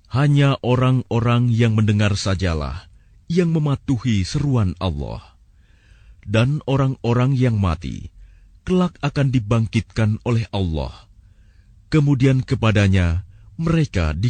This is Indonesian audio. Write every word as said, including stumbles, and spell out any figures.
Hanya orang-orang yang mendengar sajalah yang mematuhi seruan Allah. Dan orang-orang yang mati kelak akan dibangkitkan oleh Allah. Kemudian kepadanya mereka di